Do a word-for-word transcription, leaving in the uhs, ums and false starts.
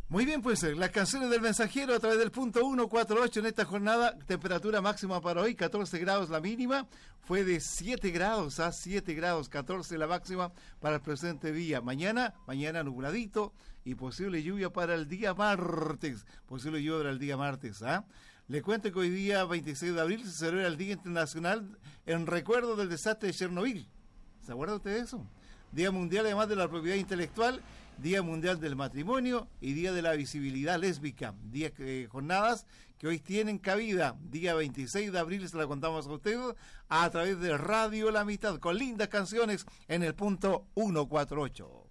Muy bien, pues las canciones del mensajero a través del punto ciento cuarenta y ocho en esta jornada. Temperatura máxima para hoy, catorce grados la mínima, fue de siete grados a siete grados, catorce la máxima para el presente día. Mañana, mañana nubladito y posible lluvia para el día martes, posible lluvia para el día martes, ¿ah? Le cuento que hoy día, veintiséis de abril, se celebra el Día Internacional en recuerdo del desastre de Chernobyl. ¿Se acuerda usted de eso? Día Mundial además de la propiedad intelectual, Día Mundial del Matrimonio y Día de la Visibilidad Lésbica. Días, eh, jornadas que hoy tienen cabida. Día veintiséis de abril se la contamos a ustedes a través de Radio La Mitad, con lindas canciones en el punto ciento cuarenta y ocho.